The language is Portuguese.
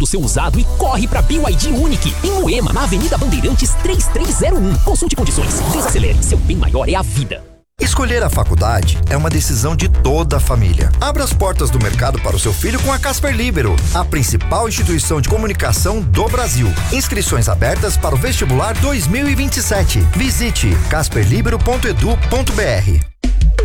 do seu usado e corre pra BYD Unique, em Moema, na Avenida Bandeirantes 3301. Consulte condições. Desacelere. Seu bem maior é a vida. Escolher a faculdade é uma decisão de toda a família. Abra as portas do mercado para o seu filho com a Casper Libero, a principal instituição de comunicação do Brasil. Inscrições abertas para o vestibular 2027. Visite casperlibero.edu.br.